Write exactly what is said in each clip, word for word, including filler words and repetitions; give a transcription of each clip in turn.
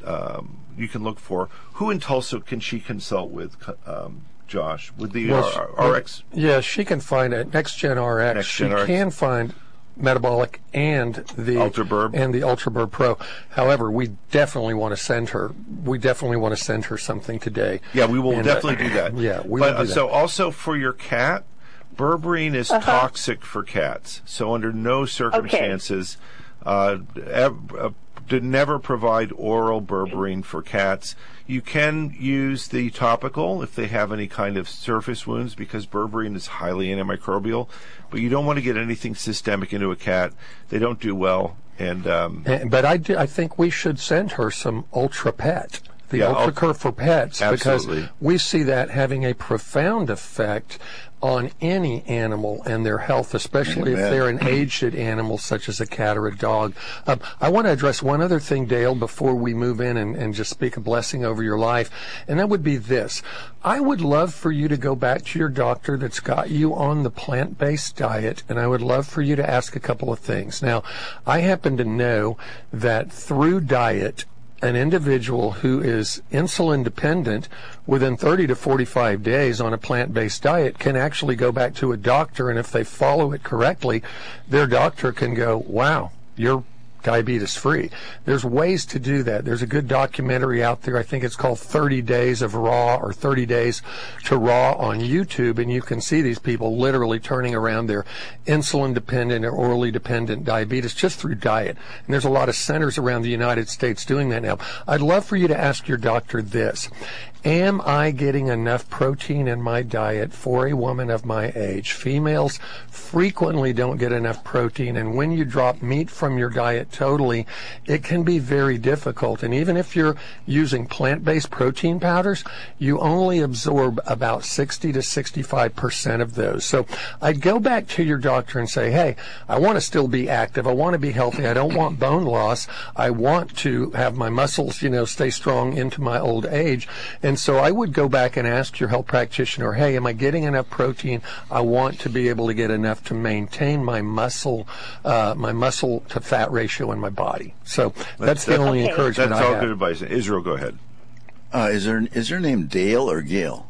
um, you can look for. Who in Tulsa can she consult with, um, Josh? With the well, R- well, RX? Yeah, she can find it. NextGen R X. Next she Gen R X. can find Metabolic and the UltraBurb. and the UltraBurb Pro. However, we definitely want to send her. We definitely want to send her something today. Yeah, we will and, definitely uh, do that. Yeah, we but, will do uh, So that. also for your cat, berberine is Uh-huh. toxic for cats. So under no circumstances, uh, ev- uh, to never provide oral berberine for cats. You can use the topical if they have any kind of surface wounds, because berberine is highly antimicrobial. But you don't want to get anything systemic into a cat. They don't do well. And um, And- but I, do, I think we should send her some Ultra Pet, the Yeah, Ultra Ult- Curve for pets, Absolutely. because we see that having a profound effect on any animal and their health, especially if Amen. they're an aged animal such as a cat or a dog. Um, I want to address one other thing, Dale, before we move in and, and just speak a blessing over your life, and that would be this. I would love for you to go back to your doctor that's got you on the plant-based diet, and I would love for you to ask a couple of things. Now, I happen to know that through diet, an individual who is insulin dependent within thirty to forty-five days on a plant-based diet can actually go back to a doctor, and if they follow it correctly, their doctor can go, wow, you're diabetes free. There's ways to do that. There's a good documentary out there. I think it's called thirty days of Raw or thirty days to Raw on YouTube, and you can see these people literally turning around their insulin dependent or orally dependent diabetes just through diet. And there's a lot of centers around the United States doing that now. I'd love for you to ask your doctor this. Am I getting enough protein in my diet for a woman of my age? Females frequently don't get enough protein, and when you drop meat from your diet totally, it can be very difficult. And even if you're using plant-based protein powders, you only absorb about sixty to sixty-five percent of those. So I'd go back to your doctor and say, hey, I want to still be active. I want to be healthy. I don't want bone loss. I want to have my muscles, you know, stay strong into my old age. And so I would go back and ask your health practitioner, hey, am I getting enough protein? I want to be able to get enough to maintain my muscle, uh, my muscle to fat ratio in my body. So that's, that's the only okay. encouragement that's I all have. good advice. Israel, go ahead. Uh, is her is her name Dale or Gail?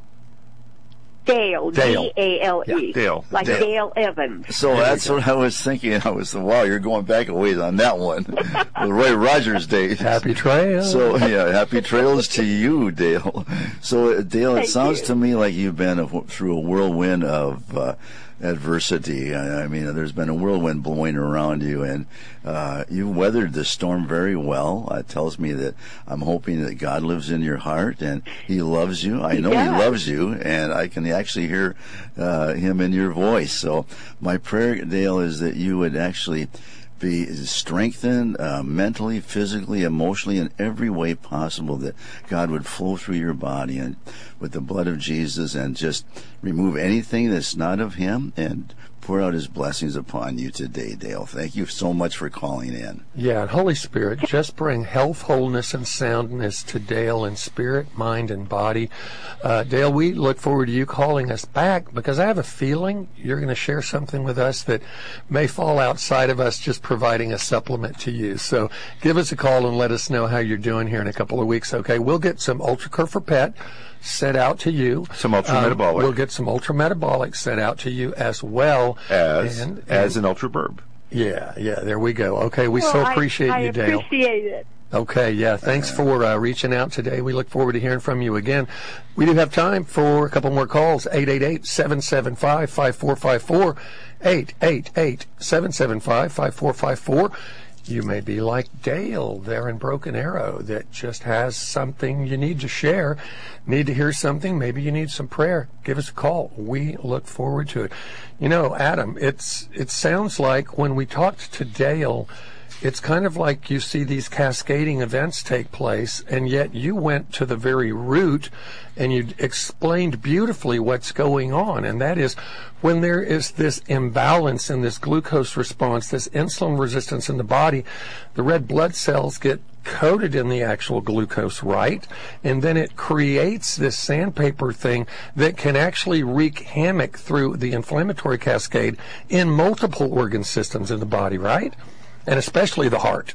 Dale, Dale. D A L E. Yeah, Dale. Like Dale. Dale, Evans. So that's what I was thinking. I was, wow, you're going back a ways on that one. The Roy Rogers days. Happy trails. So, yeah, happy trails to you, Dale. So, uh, Dale, it Thank sounds you. to me like you've been a, through a whirlwind of uh, adversity. I, I mean, there's been a whirlwind blowing around you, and uh, you weathered the storm very well. Uh, it tells me that I'm hoping that God lives in your heart, and He loves you. I He know He does. loves you, and I can actually hear uh, Him in your voice. So my prayer, Dale, is that you would actually be strengthened uh, mentally, physically, emotionally, in every way possible, that God would flow through your body and with the blood of Jesus and just remove anything that's not of Him and pour out His blessings upon you today, Dale. Thank you so much for calling in. Yeah, and Holy Spirit, just bring health, wholeness, and soundness to Dale in spirit, mind, and body. Uh, Dale, we look forward to you calling us back, because I have a feeling you're going to share something with us that may fall outside of us just providing a supplement to you. So give us a call and let us know how you're doing here in a couple of weeks, okay? We'll get some UltraCurve for Pet set out to you. Some ultra metabolic. Um, we'll get some ultra metabolic set out to you as well. As and, and, as an UltraBurb. Yeah, yeah, there we go. Okay, we Well, so I- appreciate I you, Dale. appreciate it. Okay, yeah, thanks for uh, reaching out today. We look forward to hearing from you again. We do have time for a couple more calls. eight eight eight, seven seven five, five four five four. eight eight eight, seven seven five, five four five four. You may be like Dale there in Broken Arrow that just has something you need to share, need to hear something, maybe you need some prayer. Give us a call. We look forward to it. You know, Adam, it's it sounds like when we talked to Dale, it's kind of like you see these cascading events take place, and yet you went to the very root and you explained beautifully what's going on, and that is when there is this imbalance in this glucose response, this insulin resistance in the body, the red blood cells get coated in the actual glucose, right? And then it creates this sandpaper thing that can actually wreak havoc through the inflammatory cascade in multiple organ systems in the body, right? And especially the heart.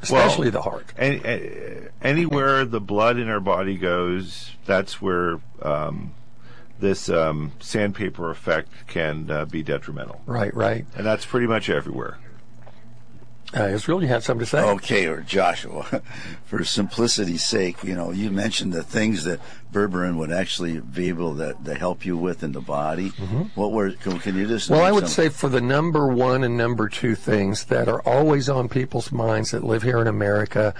especially well, the heart. Any, anywhere the blood in our body goes, that's where um, this um, sandpaper effect can uh, be detrimental. Right, right. And that's pretty much everywhere. Uh, Israel, you had something to say? Okay, or Joshua, for simplicity's sake, you know, you mentioned the things that berberine would actually be able to, to help you with in the body. Mm-hmm. What were? Can, can you just? Well, I would some... say for the number one and number two things that are always on people's minds that live here in America,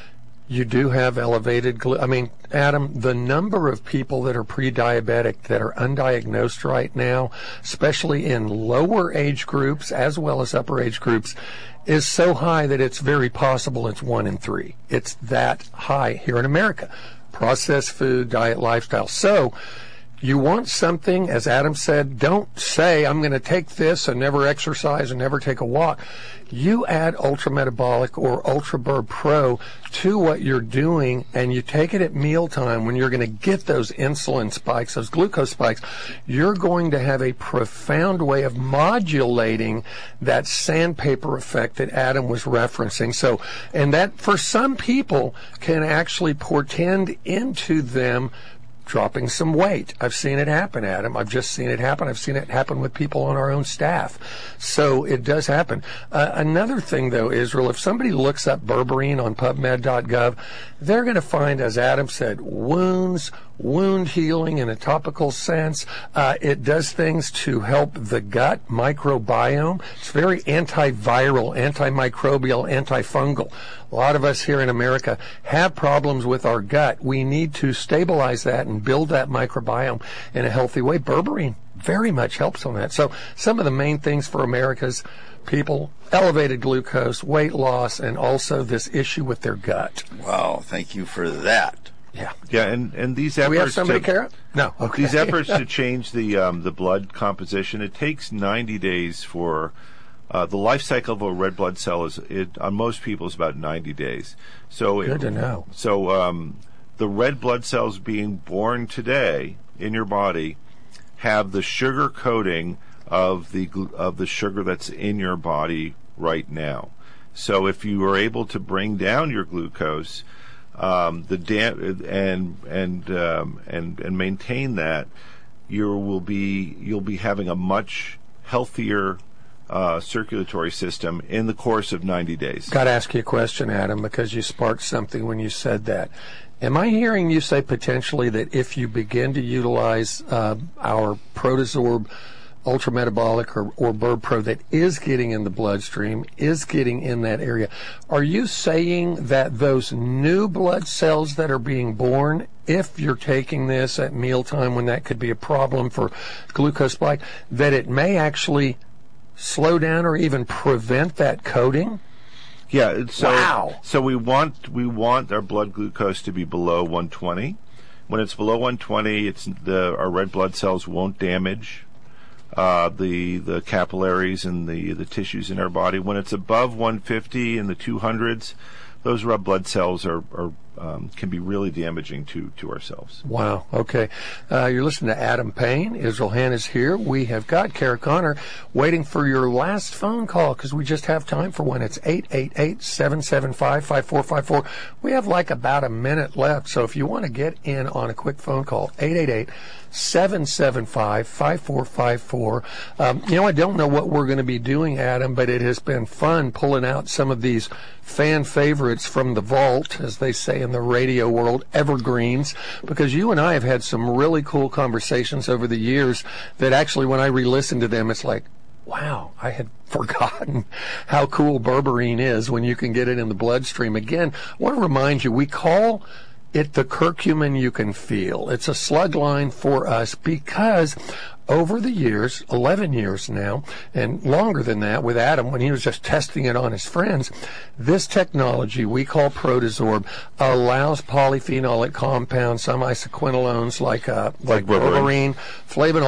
you do have elevated glu- I mean, Adam, the number of people that are pre-diabetic that are undiagnosed right now, especially in lower age groups as well as upper age groups, is so high that it's very possible it's one in three. It's that high here in America. Processed food, diet, lifestyle. So you want something, as Adam said, don't say, I'm going to take this and never exercise and never take a walk. You add Ultra Metabolic or Ultra Burb Pro to what you're doing, and you take it at mealtime when you're going to get those insulin spikes, those glucose spikes. You're going to have a profound way of modulating that sandpaper effect that Adam was referencing. So, and that for some people can actually portend into them dropping some weight. I've seen it happen, Adam. I've just seen it happen. I've seen it happen with people on our own staff. So it does happen. Uh, another thing, though, Israel, if somebody looks up berberine on pubmed dot gov, they're going to find, as Adam said, wounds, wound healing in a topical sense. Uh, it does things to help the gut microbiome. It's very antiviral, antimicrobial, antifungal. A lot of us here in America have problems with our gut. We need to stabilize that and build that microbiome in a healthy way. Berberine very much helps on that. So some of the main things for America's people, elevated glucose, weight loss, and also this issue with their gut. Wow, thank you for that. Yeah. Yeah, and, and these efforts... Do we have somebody, to, Kara? No. Okay. These efforts to change the um, the blood composition, it takes ninety days for... Uh, the life cycle of a red blood cell is, it, on most people, is about ninety days. So Good it, to know. So um, the red blood cells being born today in your body have the sugar coating of the of the sugar that's in your body right now. So if you are able to bring down your glucose, um, the dam- and and um, and and maintain that, you will be you'll be having a much healthier Uh, circulatory system in the course of ninety days. Got to ask you a question, Adam, because you sparked something when you said that. Am I hearing you say potentially that if you begin to utilize uh, our Protosorb Ultra Metabolic or, or Burb Pro that is getting in the bloodstream, is getting in that area, are you saying that those new blood cells that are being born, if you're taking this at mealtime when that could be a problem for glucose spike, that it may actually slow down or even prevent that coating? Yeah. So, wow. So we want we want our blood glucose to be below one twenty. When it's below one twenty, it's the our red blood cells won't damage uh, the the capillaries and the the tissues in our body. When it's above one fifty in the two hundreds, those red blood cells are, are um, can be really damaging to, to ourselves. Wow. Okay. Uh, you're listening to Adam Payne. Israel Han is here. We have got Kara Connor waiting for your last phone call because we just have time for one. It's eight eight eight, seven seven five, five four five four. We have like about a minute left. So if you want to get in on a quick phone call, eight eight eight, seven seven five, five four five four. Um, you know, I don't know what we're going to be doing, Adam, but it has been fun pulling out some of these fan favorites from the vault, as they say in the radio world, evergreens, because you and I have had some really cool conversations over the years that actually when I re-listen to them, it's like, wow, I had forgotten how cool berberine is when you can get it in the bloodstream. Again, I want to remind you, we call it the curcumin you can feel. It's a slug line for us because over the years, eleven years now, and longer than that with Adam when he was just testing it on his friends, this technology we call Protosorb allows polyphenolic compounds, some isoquinolones like uh, like, like berberine, flavonols,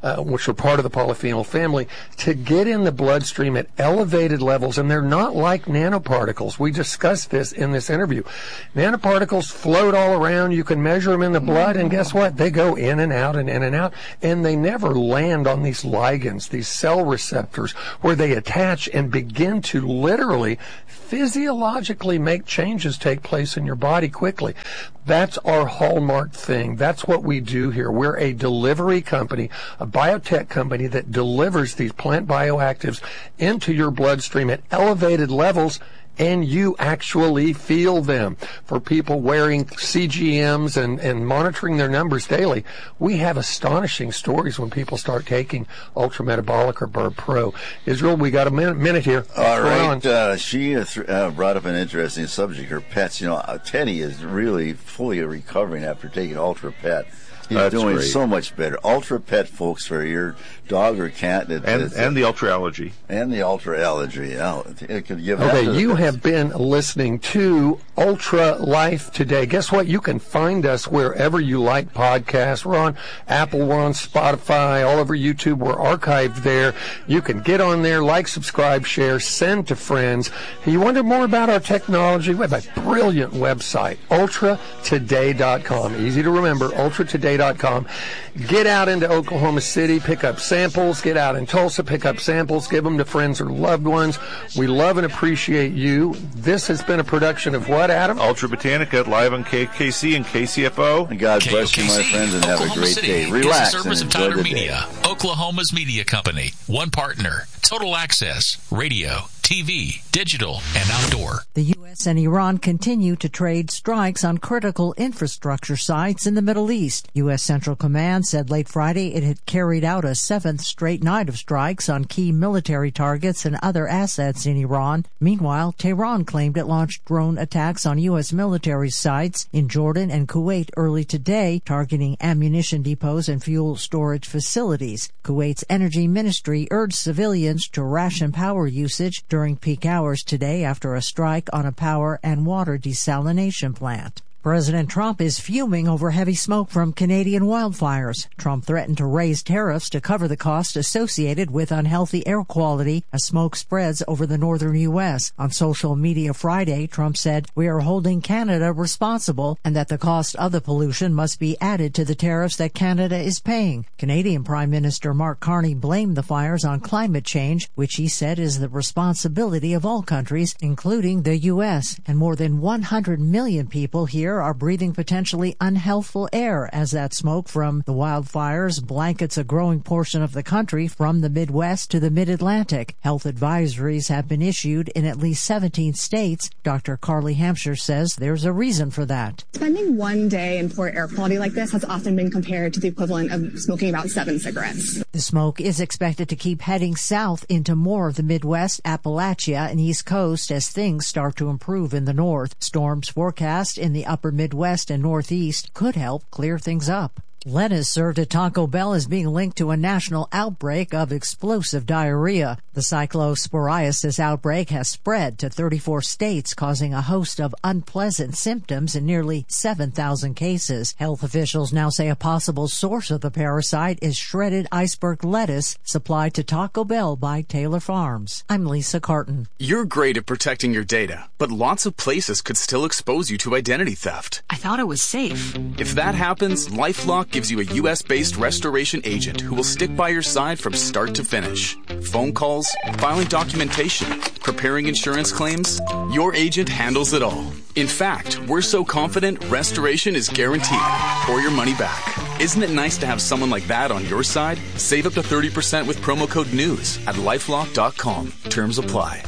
uh, which are part of the polyphenol family, to get in the bloodstream at elevated levels, and they're not like nanoparticles. We discussed this in this interview. Nanoparticles float all around. You can measure them in the blood, and guess what? They go in and out and in and out, and they never land on these ligands, these cell receptors, where they attach and begin to literally physiologically make changes take place in your body quickly. That's our hallmark thing. That's what we do here. We're a delivery company, a biotech company that delivers these plant bioactives into your bloodstream at elevated levels, and you actually feel them. For people wearing C G Ms and, and monitoring their numbers daily, we have astonishing stories when people start taking Ultra Metabolic or Burb Pro. Israel, we got a minute, minute here. All right. Uh, she uh, th- uh, brought up an interesting subject, her pets. You know, uh, Teddy is really fully recovering after taking Ultra Pet. He's That's doing great. so much better. Ultra Pet, folks, for your dog or cat. It, and and the Ultra Allergy. And the Ultra Allergy. Yeah, it could give okay, that you pets. have been listening to Ultra Life today. Guess what? You can find us wherever you like podcasts. We're on Apple, we're on Spotify, all over YouTube. We're archived there. You can get on there, like, subscribe, share, send to friends. You wonder more about our technology? We have a brilliant website, ultra today dot com. Easy to remember, ultra today dot com. Get out into Oklahoma City, pick up samples. Get out in Tulsa, pick up samples, give them to friends or loved ones. We love and appreciate you. This has been a production of what, Adam? Ultra Botanica, live on K K C and K C F O. And God bless you, my friends, and Oklahoma have a great City day. Relax is a and service of enjoy Tyler the Media, day. Oklahoma's media company. One partner, total access, radio, T V, digital, and outdoor. The U S and Iran continue to trade strikes on critical infrastructure sites in the Middle East. U S Central Command said late Friday it had carried out a seventh straight night of strikes on key military targets and other assets in Iran. Meanwhile, Tehran claimed it launched drone attacks on U S military sites in Jordan and Kuwait early today, targeting ammunition depots and fuel storage facilities. Kuwait's energy ministry urged civilians to ration power usage during peak hours today after a strike on a power and water desalination plant. President Trump is fuming over heavy smoke from Canadian wildfires. Trump threatened to raise tariffs to cover the cost associated with unhealthy air quality as smoke spreads over the northern U S. On social media Friday, Trump said, "We are holding Canada responsible and that the cost of the pollution must be added to the tariffs that Canada is paying." Canadian Prime Minister Mark Carney blamed the fires on climate change, which he said is the responsibility of all countries, including the U S, and more than one hundred million people here are breathing potentially unhealthful air as that smoke from the wildfires blankets a growing portion of the country from the Midwest to the Mid-Atlantic. Health advisories have been issued in at least seventeen states. Doctor Carly Hampshire says there's a reason for that. Spending one day in poor air quality like this has often been compared to the equivalent of smoking about seven cigarettes. The smoke is expected to keep heading south into more of the Midwest, Appalachia, and East Coast as things start to improve in the north. Storms forecast in the upper Midwest and Northeast could help clear things up. Lettuce served at Taco Bell is being linked to a national outbreak of explosive diarrhea. The cyclosporiasis outbreak has spread to thirty-four states, causing a host of unpleasant symptoms in nearly seven thousand cases. Health officials now say a possible source of the parasite is shredded iceberg lettuce supplied to Taco Bell by Taylor Farms. I'm Lisa Carton. You're great at protecting your data, but lots of places could still expose you to identity theft. I thought it was safe. If that happens, LifeLock gives you a U S-based restoration agent who will stick by your side from start to finish. Phone calls, filing documentation, preparing insurance claims, your agent handles it all. In fact, we're so confident restoration is guaranteed or your money back. Isn't it nice to have someone like that on your side? Save up to thirty percent with promo code NEWS at lifelock dot com. Terms apply.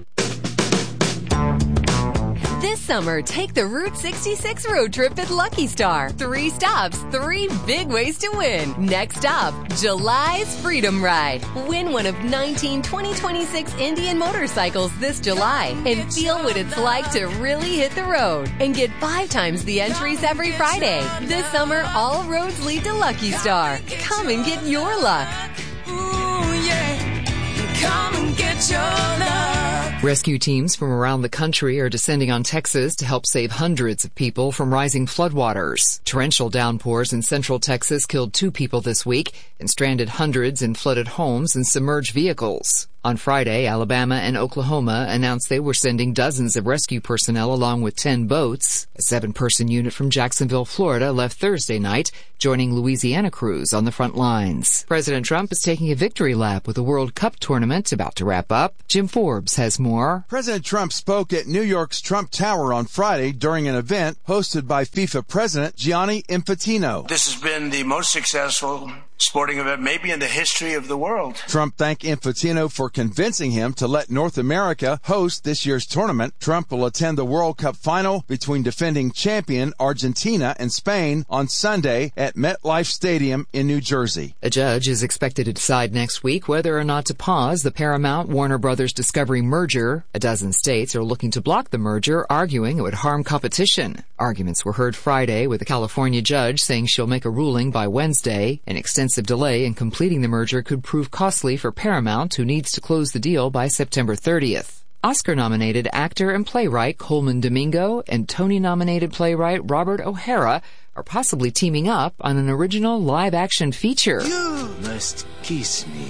This summer, take the Route sixty-six road trip at Lucky Star. Three stops, three big ways to win. Next up, July's Freedom Ride. Win one of nineteen twenty twenty-six Indian motorcycles this July and feel what it's like to really hit the road. And get five times the entries every Friday. This summer, all roads lead to Lucky Star. Come and get your luck. Ooh, yeah. Come and get your luck. Rescue teams from around the country are descending on Texas to help save hundreds of people from rising floodwaters. Torrential downpours in central Texas killed two people this week and stranded hundreds in flooded homes and submerged vehicles. On Friday, Alabama and Oklahoma announced they were sending dozens of rescue personnel along with ten boats. A seven-person unit from Jacksonville, Florida left Thursday night, joining Louisiana crews on the front lines. President Trump is taking a victory lap with the World Cup tournament about to wrap up. Jim Forbes has more. President Trump spoke at New York's Trump Tower on Friday during an event hosted by FIFA President Gianni Infantino. This has been the most successful sporting event maybe in the history of the world. Trump thanked Infantino for convincing him to let North America host this year's tournament. Trump will attend the World Cup final between defending champion Argentina and Spain on Sunday at MetLife Stadium in New Jersey. A judge is expected to decide next week whether or not to pause the Paramount-Warner Brothers Discovery merger. A dozen states are looking to block the merger, arguing it would harm competition. Arguments were heard Friday, with a California judge saying she'll make a ruling by Wednesday. An extensive delay in completing the merger could prove costly for Paramount, who needs to close the deal by September thirtieth. Oscar-nominated actor and playwright Coleman Domingo and Tony-nominated playwright Robert O'Hara are possibly teaming up on an original live-action feature. You must kiss me.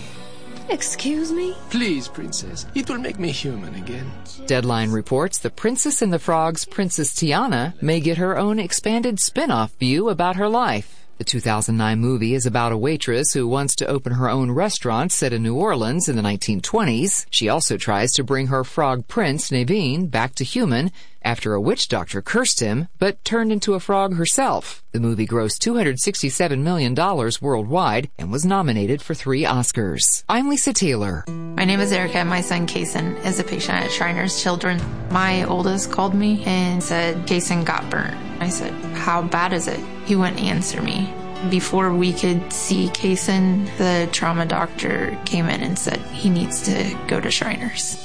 Excuse me? Please, princess. It will make me human again. Deadline reports The Princess and the Frog's Princess Tiana may get her own expanded spin-off view about her life. The two thousand nine movie is about a waitress who wants to open her own restaurant set in New Orleans in the nineteen twenties. She also tries to bring her frog prince, Naveen, back to human after a witch doctor cursed him, but turned into a frog herself. The movie grossed two hundred sixty-seven million dollars worldwide and was nominated for three Oscars. I'm Lisa Taylor. My name is Erica. My son, Kason, is a patient at Shriners Children. My oldest called me and said, Kason got burnt. I said, how bad is it? He wouldn't answer me. Before we could see Kason, the trauma doctor came in and said he needs to go to Shriners.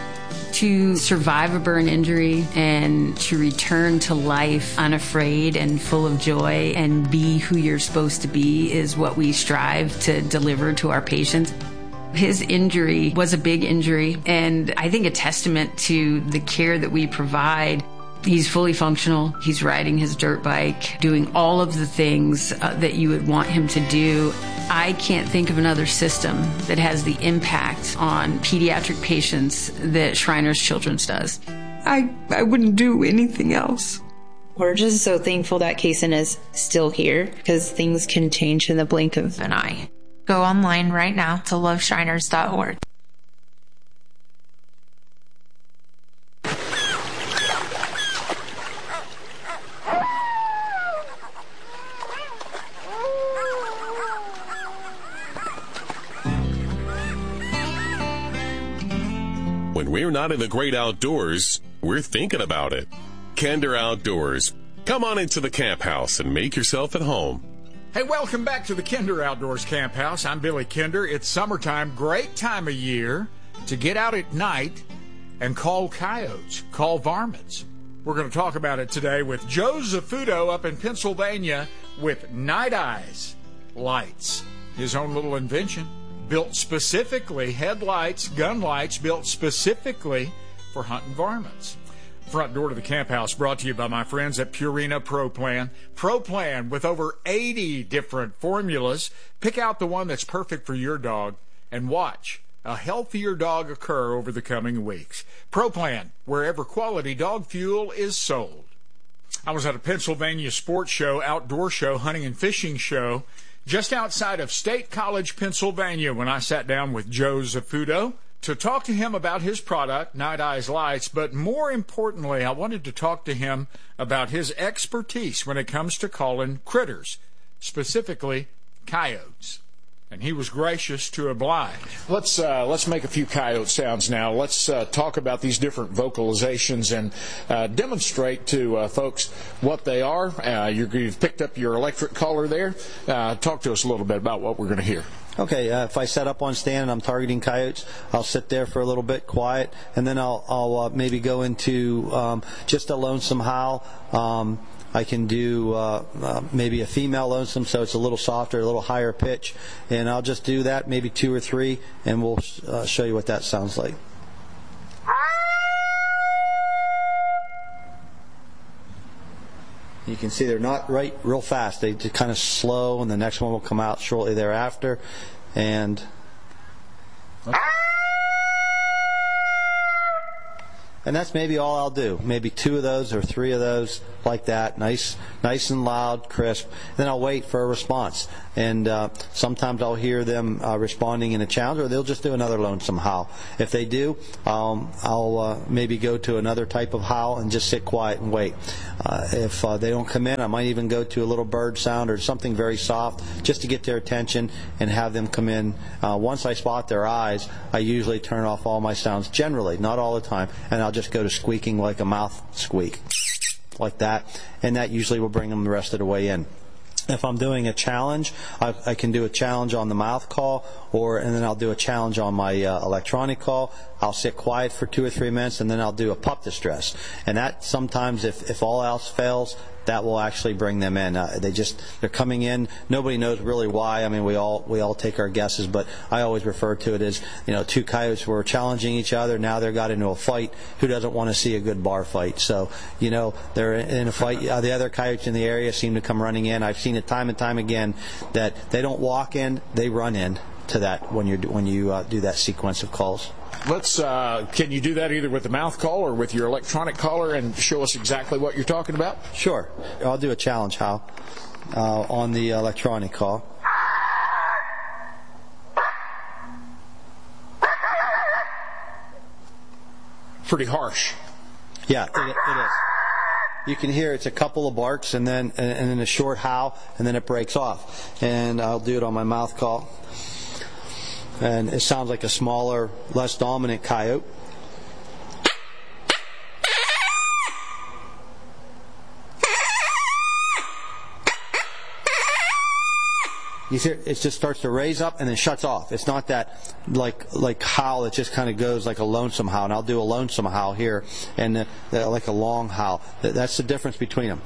To survive a burn injury and to return to life unafraid and full of joy and be who you're supposed to be is what we strive to deliver to our patients. His injury was a big injury, and I think a testament to the care that we provide. He's fully functional. He's riding his dirt bike, doing all of the things uh, that you would want him to do. I can't think of another system that has the impact on pediatric patients that Shriners Children's does. I, I wouldn't do anything else. We're just so thankful that Kason is still here, because things can change in the blink of an eye. Go online right now to love shriners dot org. When we're not in the great outdoors, we're thinking about it. Kinder Outdoors. Come on into the camp house and make yourself at home. Hey, welcome back to the Kinder Outdoors Camp House. I'm Billy Kinder. It's summertime, great time of year to get out at night and call coyotes, call varmints. We're going to talk about it today with Joe Zafuto up in Pennsylvania with Night Eyes Lights, his own little invention, built specifically, headlights, gun lights, built specifically for hunting varmints. Front door to the camp house brought to you by my friends at Purina Pro Plan. Pro Plan with over eighty different formulas. Pick out the one that's perfect for your dog and watch a healthier dog occur over the coming weeks. Pro Plan, wherever quality dog fuel is sold. I was at a Pennsylvania sports show, outdoor show, hunting and fishing show, just outside of State College, Pennsylvania, when I sat down with Joe Zafuto to talk to him about his product, Night Eyes Lights, but more importantly, I wanted to talk to him about his expertise when it comes to calling critters, specifically coyotes. And he was gracious to oblige. Let's uh, let's make a few coyote sounds now. Let's uh, talk about these different vocalizations and uh, demonstrate to uh, folks what they are. Uh, you've picked up your electric caller there. Uh, talk to us a little bit about what we're going to hear. Okay, uh, if I set up on stand and I'm targeting coyotes, I'll sit there for a little bit, quiet, and then I'll, I'll uh, maybe go into um, just a lonesome howl. Um, I can do uh, uh, maybe a female lonesome, so it's a little softer, a little higher pitch, and I'll just do that, maybe two or three, and we'll uh, show you what that sounds like. You can see they're not right real fast. They just kind of slow, and the next one will come out shortly thereafter. And and that's maybe all I'll do. Maybe two of those or three of those like that, nice, nice and loud, crisp. Then I'll wait for a response. And uh, sometimes I'll hear them uh, responding in a challenge, or they'll just do another lonesome howl. If they do, um, I'll uh, maybe go to another type of howl and just sit quiet and wait. Uh, if uh, they don't come in, I might even go to a little bird sound or something very soft just to get their attention and have them come in. Uh, once I spot their eyes, I usually turn off all my sounds, generally, not all the time, and I'll just go to squeaking like a mouth squeak, like that, and that usually will bring them the rest of the way in. If I'm doing a challenge, I, I can do a challenge on the mouth call, or and then I'll do a challenge on my uh, electronic call. I'll sit quiet for two or three minutes, and then I'll do a pup distress. And that sometimes, if, if all else fails, that will actually bring them in. Uh, they just they're coming in. Nobody knows really why. I mean, we all we all take our guesses, but I always refer to it as, you know, two coyotes were challenging each other. Now they're got into a fight. Who doesn't want to see a good bar fight? So, you know, they're in a fight. Uh, the other coyotes in the area seem to come running in. I've seen it time and time again that they don't walk in, they run in to that when you when you uh, do that sequence of calls. Let's. Uh, can you do that either with the mouth call or with your electronic caller and show us exactly what you're talking about? Sure. I'll do a challenge howl uh, on the electronic call. Pretty harsh. Yeah, it, it is. You can hear it's a couple of barks and then and, and then a short howl, and then it breaks off. And I'll do it on my mouth call. And it sounds like a smaller, less dominant coyote. You hear it just starts to raise up and then shuts off. It's not that like like howl. It just kind of goes like a lonesome howl. And I'll do a lonesome howl here, and uh, like a long howl. That's the difference between them.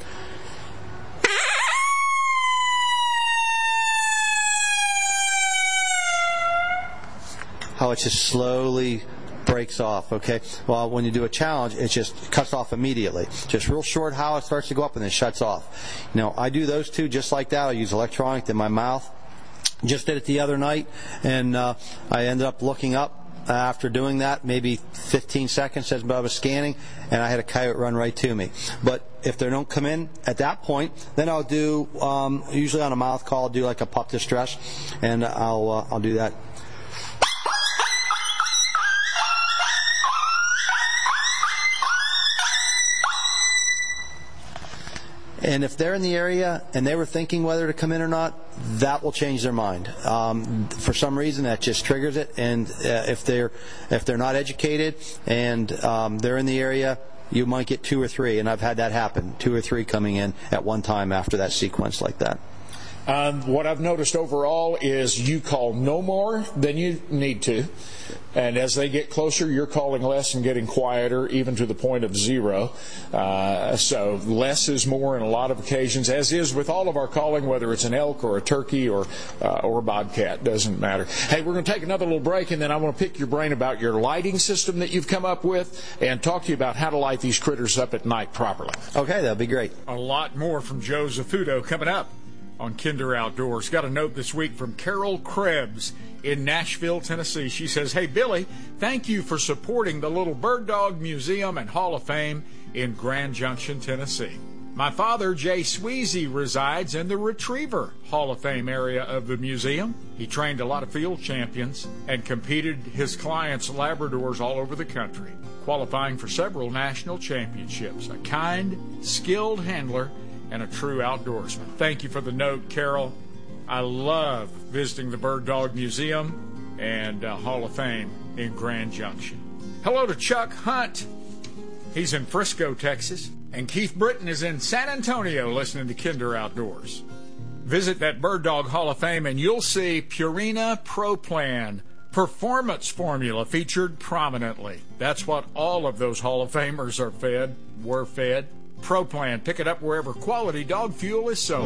How it just slowly breaks off, okay? Well, when you do a challenge, it just cuts off immediately. Just real short howl, it starts to go up and then shuts off. You know, I do those two just like that. I use electronic in my mouth. Just did it the other night, and uh, I ended up looking up after doing that, maybe fifteen seconds as I was scanning, and I had a coyote run right to me. But if they don't come in at that point, then I'll do, um, usually on a mouth call, I'll do like a pup distress, and I'll uh, I'll do that. And if they're in the area and they were thinking whether to come in or not, that will change their mind. Um, for some reason, that just triggers it. And uh, if they're if they're not educated and um, they're in the area, you might get two or three. And I've had that happen, two or three coming in at one time after that sequence like that. Um, what I've noticed overall is you call no more than you need to. And as they get closer, you're calling less and getting quieter, even to the point of zero. Uh, so less is more in a lot of occasions, as is with all of our calling, whether it's an elk or a turkey or uh, or a bobcat, doesn't matter. Hey, we're going to take another little break, and then I want to pick your brain about your lighting system that you've come up with and talk to you about how to light these critters up at night properly. Okay, that'll be great. A lot more from Joe Zafuto coming up on Kinder Outdoors. Got a note this week from Carol Krebs in Nashville, Tennessee. She says, "Hey, Billy, thank you for supporting the Little Bird Dog Museum and Hall of Fame in Grand Junction, Tennessee. My father, Jay Sweezy, resides in the Retriever Hall of Fame area of the museum. He trained a lot of field champions and competed his clients' Labradors all over the country, qualifying for several national championships. A kind, skilled handler and a true outdoorsman." Thank you for the note, Carol. I love visiting the Bird Dog Museum and uh, Hall of Fame in Grand Junction. Hello to Chuck Hunt. He's in Frisco, Texas. And Keith Britton is in San Antonio listening to Kinder Outdoors. Visit that Bird Dog Hall of Fame and you'll see Purina Pro Plan Performance Formula featured prominently. That's what all of those Hall of Famers are fed, were fed. Pro Plan. Pick it up wherever quality dog fuel is sold.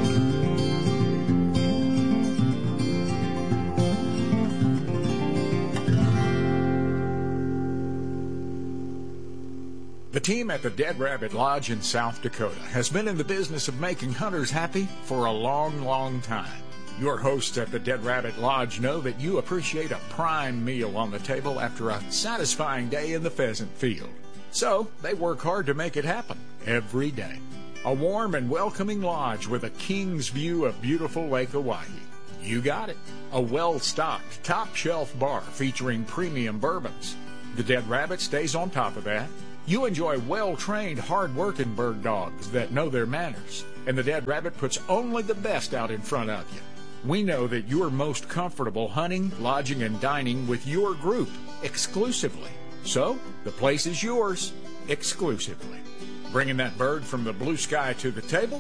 The team at the Dead Rabbit Lodge in South Dakota has been in the business of making hunters happy for a long, long time. Your hosts at the Dead Rabbit Lodge know that you appreciate a prime meal on the table after a satisfying day in the pheasant field. So they work hard to make it happen every day. A warm and welcoming lodge with a king's view of beautiful Lake Oahe. You got it. A well-stocked, top-shelf bar featuring premium bourbons. The Dead Rabbit stays on top of that. You enjoy well-trained, hard-working bird dogs that know their manners. And the Dead Rabbit puts only the best out in front of you. We know that you're most comfortable hunting, lodging, and dining with your group exclusively. So, the place is yours exclusively. Bringing that bird from the blue sky to the table?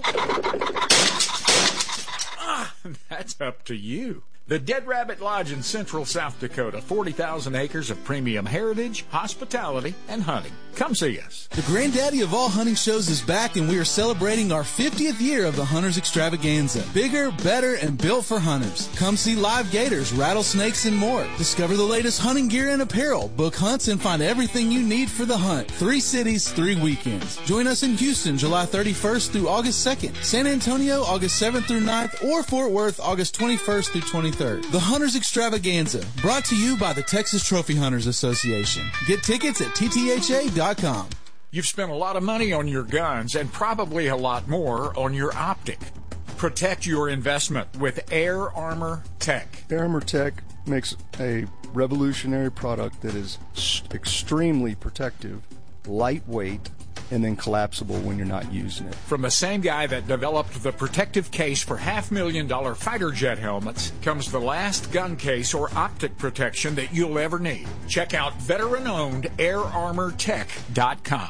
Ah, that's up to you. The Dead Rabbit Lodge in Central South Dakota, forty thousand acres of premium heritage, hospitality, and hunting. Come see us. The granddaddy of all hunting shows is back, and we are celebrating our fiftieth year of the Hunters Extravaganza. Bigger, better, and built for hunters. Come see live gators, rattlesnakes, and more. Discover the latest hunting gear and apparel. Book hunts and find everything you need for the hunt. Three cities, three weekends. Join us in Houston, July thirty-first through August second. San Antonio, August seventh through ninth, or Fort Worth, August twenty-first through twenty-third. The Hunters Extravaganza, brought to you by the Texas Trophy Hunters Association. Get tickets at T T H A dot com. You've spent a lot of money on your guns and probably a lot more on your optic. Protect your investment with Air Armor Tech. Air Armor Tech makes a revolutionary product that is extremely protective, lightweight, and then collapsible when you're not using it. From the same guy that developed the protective case for half million dollar fighter jet helmets comes the last gun case or optic protection that you'll ever need. Check out veteran-owned air armor tech dot com.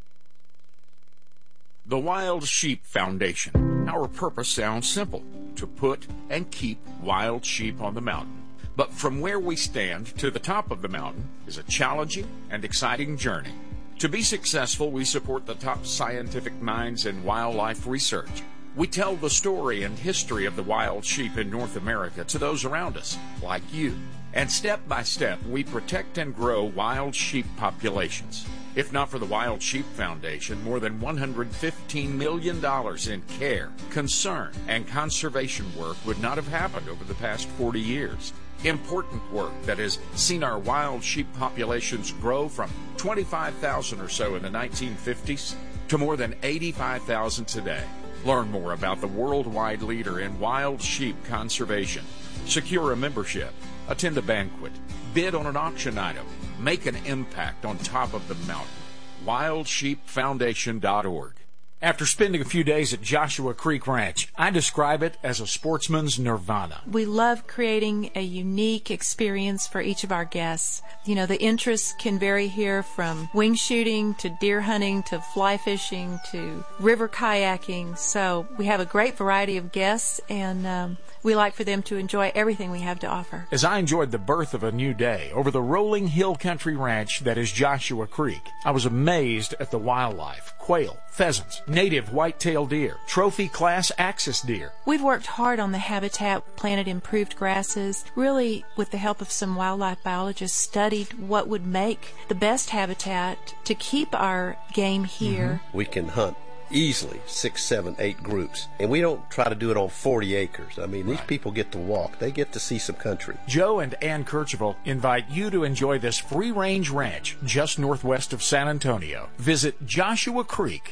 The Wild Sheep Foundation. Our purpose sounds simple: to put and keep wild sheep on the mountain. But from where we stand to the top of the mountain is a challenging and exciting journey. To be successful, we support the top scientific minds in wildlife research. We tell the story and history of the wild sheep in North America to those around us, like you. And step by step, we protect and grow wild sheep populations. If not for the Wild Sheep Foundation, more than one hundred fifteen million dollars in care, concern, and conservation work would not have happened over the past forty years. Important work that has seen our wild sheep populations grow from twenty-five thousand or so in the nineteen fifties to more than eighty-five thousand today. Learn more about the worldwide leader in wild sheep conservation. Secure a membership, attend a banquet, bid on an auction item, make an impact on top of the mountain. wild sheep foundation dot org. After spending a few days at Joshua Creek Ranch, I describe it as a sportsman's nirvana. We love creating a unique experience for each of our guests. You know, the interests can vary here from wing shooting to deer hunting to fly fishing to river kayaking. So we have a great variety of guests, and um, we like for them to enjoy everything we have to offer. As I enjoyed the birth of a new day over the rolling hill country ranch that is Joshua Creek, I was amazed at the wildlife: quail, pheasants, native white-tailed deer, trophy class axis deer. We've worked hard on the habitat, planted improved grasses, really with the help of some wildlife biologists studied what would make the best habitat to keep our game here. Mm-hmm. We can hunt easily six, seven, eight groups, and we don't try to do it on forty acres. I mean, these right. people get to walk. They get to see some country. Joe and Ann Kercheval invite you to enjoy this free-range ranch just northwest of San Antonio. Visit Joshua Creek